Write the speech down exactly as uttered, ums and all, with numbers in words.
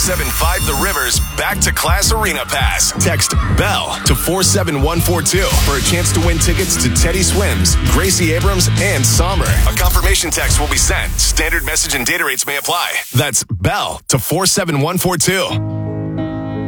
seven five The Rivers Back to Class Arena Pass. Text BELL to four seven one four two for a chance to win tickets to Teddy Swims, Gracie Abrams, and Somber. A confirmation text will be sent. Standard message and data rates may apply. That's BELL to four seven one four two.